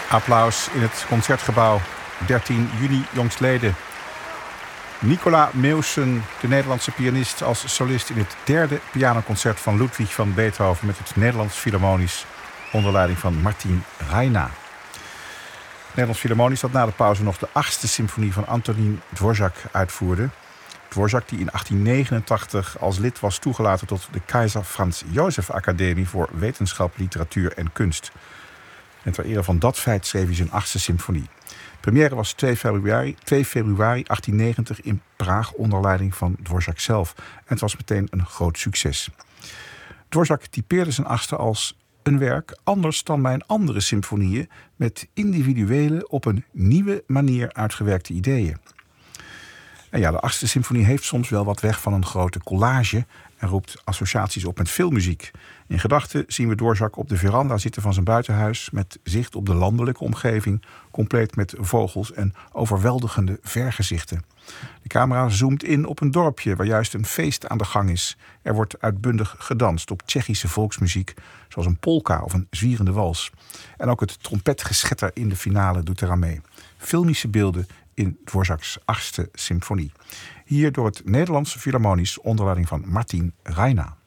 Applaus in het Concertgebouw, 13 juni jongstleden. Nicola Meussen, de Nederlandse pianist, als solist in het derde pianoconcert van Ludwig van Beethoven met het Nederlands Philharmonisch onder leiding van Martin Reina. Het Nederlands Philharmonisch dat na de pauze nog de 8e symfonie van Antonín Dvořák uitvoerde. Dvořák die in 1889 als lid was toegelaten tot de Keizer Franz Joseph Academie voor Wetenschap, Literatuur en Kunst. En ter ere van dat feit schreef hij zijn 8e symfonie. Première was 2 februari 1890 in Praag onder leiding van Dvořák zelf. En het was meteen een groot succes. Dvořák typeerde zijn 8e als een werk anders dan mijn andere symfonieën met individuele, op een nieuwe manier uitgewerkte ideeën. En ja, de 8e symfonie heeft soms wel wat weg van een grote collage en roept associaties op met filmmuziek. In gedachten zien we Dvořák op de veranda zitten van zijn buitenhuis met zicht op de landelijke omgeving, compleet met vogels en overweldigende vergezichten. De camera zoomt in op een dorpje waar juist een feest aan de gang is. Er wordt uitbundig gedanst op Tsjechische volksmuziek, zoals een polka of een zwierende wals. En ook het trompetgeschetter in de finale doet eraan mee. Filmische beelden in Dvořáks 8e symfonie. Hier door het Nederlandse Philharmonisch onder leiding van Martin Reina.